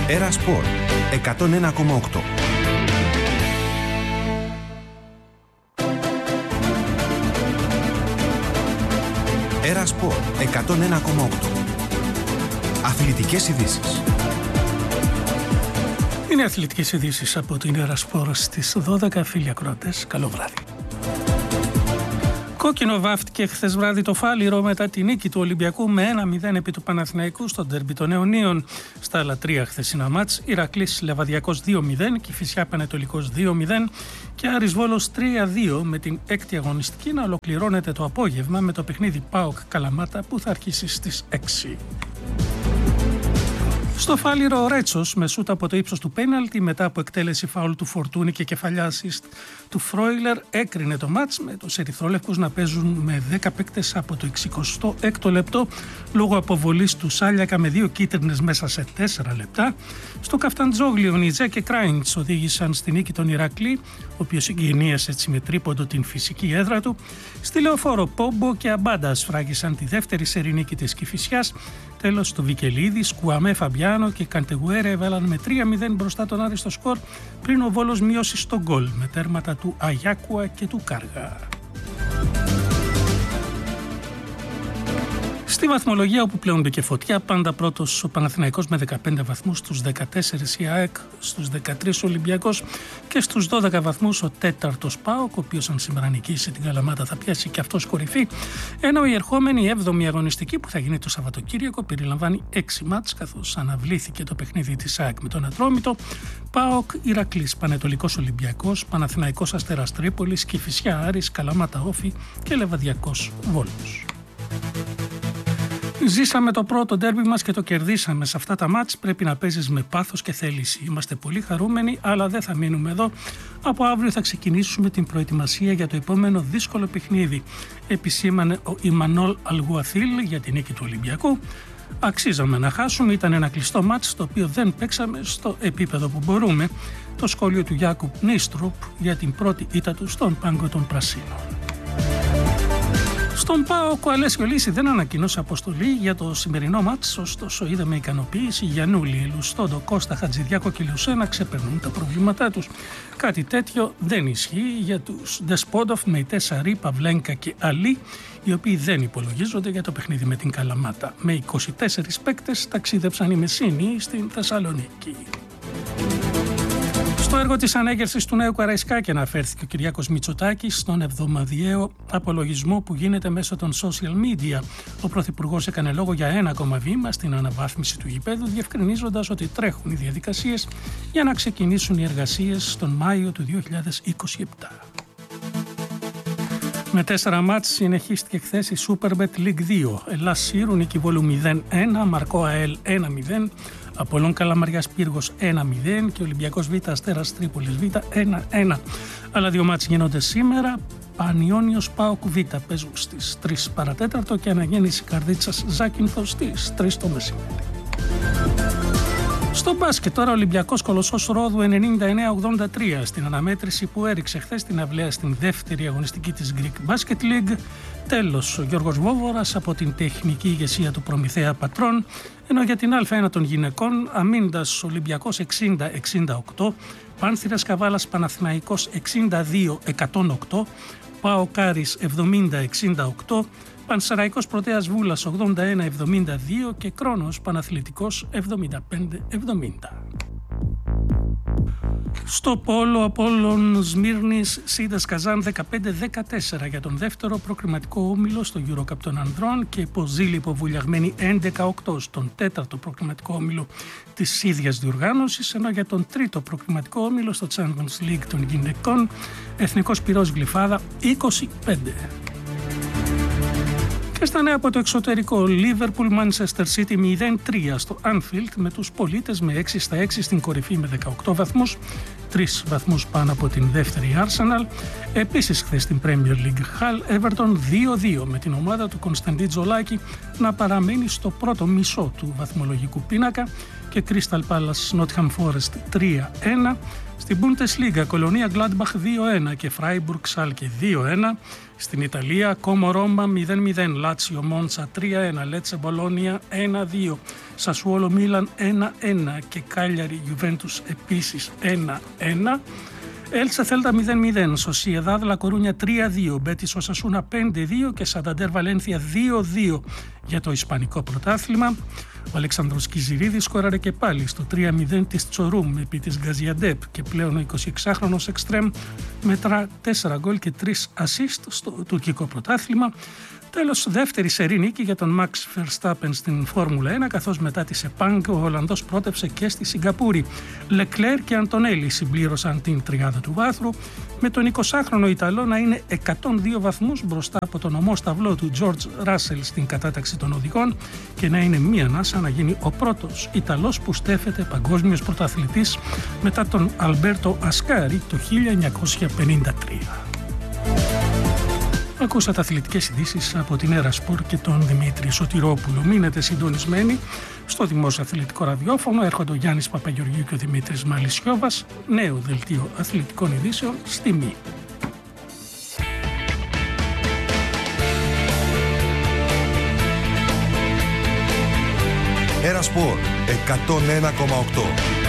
Έρα Σπορ 101,8. Έρα Σπορ 101,8. Αθλητικές ειδήσεις. Είναι αθλητικές ειδήσεις από την Έρα Σπορ στις 12. Φίλοι ακροατές, καλό βράδυ. Κόκκινο βάφτηκε χθες βράδυ το Φάληρο μετά τη νίκη του Ολυμπιακού με 1-0 επί του Παναθηναϊκού στο ντέρμπι των Αιωνίων. Στα άλλα τρία χθεσινά μάτς, Ηρακλής Λεβαδιακός 2-0, Κηφισιά Πανετολικός 2-0 και Άρης Βόλος 3-2, με την έκτη αγωνιστική να ολοκληρώνεται το απόγευμα με το παιχνίδι ΠΑΟΚ Καλαμάτα που θα αρχίσει στις 6. Στο Φάληρο ο Ρέτσος με σούτ από το ύψος του πέναλτι μετά από εκτέλεση φάουλ του Φορτούνη και κεφαλιά assist του Φρόιλερ έκρινε το μάτς με τους ερυθρόλευκους να παίζουν με 10 παίκτες από το 66ο λεπτό λόγω αποβολής του Σάλιακα με 2 κίτρινες μέσα σε 4 λεπτά. Στο Καφταντζόγλιο Νιτζέ και Κράιντς οδήγησαν στη νίκη τον Ηρακλή, ο οποίος εγκαινίασε έτσι με τρίποντο την φυσική έδρα του. Στη Λεωφόρο Πόμπο και Αμπάντα σφράγισαν τη δεύτερη σερί νίκη της Κηφισιάς. Τέλος, το Βικελίδης, Κουαμέ Φαμπιάνο και Καντεγουέρε έβαλαν με 3-0 μπροστά τον Άρη στο σκορ πριν ο Βόλος μειώσει στο γκολ με τέρματα του Αγιάκουα και του Κάργα. Στη βαθμολογία όπου πλέον μπήκε φωτιά, πάντα πρώτος ο Παναθηναϊκός με 15 βαθμούς, στους 14 η ΑΕΚ, στους 13 ο Ολυμπιακός και στους 12 βαθμούς ο τέταρτος ΠΑΟΚ, ο οποίος αν σήμερα νικήσει την Καλαμάτα θα πιάσει και αυτός κορυφή, ενώ η ερχόμενη 7η αγωνιστική που θα γίνει το Σαββατοκύριακο περιλαμβάνει 6 μάτς, καθώς αναβλήθηκε το παιχνίδι της ΑΕΚ με τον Ατρόμητο, ΠΑΟΚ Ηρακλής, Πανετολικός Ολυμπιακός, Παναθηναϊκός Αστέρας Τρίπολης, Κηφισιά Άρης, Καλαμάτα Όφη και Λεβαδιακός Βόλος. Ζήσαμε το πρώτο ντέρμπι μας και το κερδίσαμε. Σε αυτά τα μάτς πρέπει να παίζεις με πάθος και θέληση. Είμαστε πολύ χαρούμενοι, αλλά δεν θα μείνουμε εδώ. Από αύριο θα ξεκινήσουμε την προετοιμασία για το επόμενο δύσκολο παιχνίδι, επισήμανε ο Ιμανόλ Αλγουαθίλ για την νίκη του Ολυμπιακού. Αξίζαμε να χάσουμε, ήταν ένα κλειστό μάτς το οποίο δεν παίξαμε στο επίπεδο που μπορούμε. Το σχόλιο του Γιάκουπ Νίστρουπ για την πρώτη ήττα του στον πάγκο των Πρασίνων. Στον ΠΑΟΚ ο Αλέσιο Λύση δεν ανακοινώσε αποστολή για το σημερινό μάτς, ωστόσο είδε με ικανοποίηση Γιαννούλη, Λουστόντο, Κώστα, Χατζηδιάκο και Λουσέ να ξεπερνούν τα προβλήματά τους. Κάτι τέτοιο δεν ισχύει για τους Ντεσπόντοφ, Μεϊτέ Σαρή, Παυλένκα και Αλή, οι οποίοι δεν υπολογίζονται για το παιχνίδι με την Καλαμάτα. Με 24 παίκτες ταξίδεψαν οι Μεσίνοι στην Θεσσαλονίκη. Στο έργο της ανέγερσης του νέου Καραϊσκάκη αναφέρθηκε ο Κυριάκος Μητσοτάκης στον εβδομαδιαίο απολογισμό που γίνεται μέσω των social media. Ο Πρωθυπουργός έκανε λόγο για ένα ακόμα βήμα στην αναβάθμιση του γηπέδου, διευκρινίζοντας ότι τρέχουν οι διαδικασίες για να ξεκινήσουν οι εργασίες τον Μάιο του 2027. Με 4 μάτς συνεχίστηκε χθες η Superbet League 2. Ελλάς Σύρου, Νίκη Βόλου 0-1, Μαρκό ΑΕΛ 1-0, Απόλλων Καλαμαριάς Πύργος 1-0 και Ολυμπιακός Β Αστέρας Τρίπολης Β 1-1. Άλλα 2 μάτς γίνονται σήμερα. Πανιόνιος ΠΑΟΚ Β παίζουν στις 3 παρατέταρτο και Αναγέννηση Καρδίτσας Ζάκυνθο στις 3 το μεσημέρι. Στο μπάσκετ τώρα, ο Ολυμπιακός Κολοσσός Ρόδου 99-83 στην αναμέτρηση που έριξε χθες την αυλαία στην δεύτερη αγωνιστική της Greek Basket League. Τέλος, ο Γιώργος Βόβορας από την τεχνική ηγεσία του Προμηθέα Πατρών, ενώ για την Α1 των γυναικών Αμίντας Ολυμπιακός 60-68, Πάνθυρας Καβάλας Παναθηναϊκός 62-108, ΠΑΟΚ Άρης 70-68, Πανσεραϊκός Πρωτέας Βούλας 81-72 και Κρόνος Παναθλητικός 75-70. Στο πόλο Απόλλων Σμύρνης Σίδας Καζάν 15-14 για τον δεύτερο προκριματικό όμιλο στο EuroCup των ανδρών και Ποζήλη Υποβουλιαγμένη 11-8 στον τέταρτο προκριματικό όμιλο της ίδιας διοργάνωσης, ενώ για τον τρίτο προκριματικό όμιλο στο Champions League των γυναικών Εθνικός Πυρός Γλυφάδα 25. Και στα νέα από το εξωτερικό, Liverpool Manchester City 0-3 στο Anfield με τους πολίτες με 6-6 στην κορυφή με 18 βαθμούς, 3 βαθμούς πάνω από την δεύτερη Arsenal. Επίσης χθες στην Premier League, Hull Everton 2-2 με την ομάδα του Κωνσταντί Τζολάκη να παραμένει στο πρώτο μισό του βαθμολογικού πίνακα και Crystal Palace Nottingham Forest 3-1. Στην Bundesliga, Κολονία Gladbach 2-1 και Freiburg Schalke 2-1. Στην Ιταλία, Como Roma 0-0, Lazio Monza 3-1, Lecce Bologna 1-2, Σασουόλο Μίλαν 1-1 και Κάλιαρη Γιουβέντους επίσης 1-1. Έλτσα Θέλτα 0-0, Σοσιεδάδ Λα Κορούνια 3-2, Μπέτις Οσασούνα 5-2 και Σανταντέρ Βαλένθια 2-2 για το Ισπανικό πρωτάθλημα. Ο Αλεξάνδρος Κιζηρίδης σκόραρε και πάλι στο 3-0 της Τσορούμ επί της Γκαζιαντέπ και πλέον ο 26χρονος εξτρέμ μετρά 4 γκολ και 3 ασίστ στο τουρκικό πρωτάθλημα. Τέλος, δεύτερη σερί νίκη για τον Max Verstappen στην Φόρμουλα 1, καθώς μετά τη Σεπάνγκ ο Ολλανδός πρότεψε και στη Σιγκαπούρη. Λεκλέρ και Αντονέλη συμπλήρωσαν την τριάδα του βάθρου, με τον 20χρονο Ιταλό να είναι 102 βαθμούς μπροστά από τον ομόσταυλό του George Russell στην κατάταξη των οδηγών και να είναι μία ανάσα να γίνει ο πρώτος Ιταλός που στέφεται παγκόσμιος πρωταθλητής μετά τον Αλμπέρτο Ασκάρι το 1953. Ακούσατε αθλητικές ειδήσεις από την Έρα Σπορ και τον Δημήτρη Σωτηρόπουλο. Μείνετε συντονισμένοι στο Δημόσιο Αθλητικό Ραδιόφωνο. Έρχονται ο Γιάννης Παπαγεωργίου και ο Δημήτρης Μαλισσιώβας. Νέο δελτίο αθλητικών ειδήσεων στη ΜΗ. Έρα Σπορ 101,8.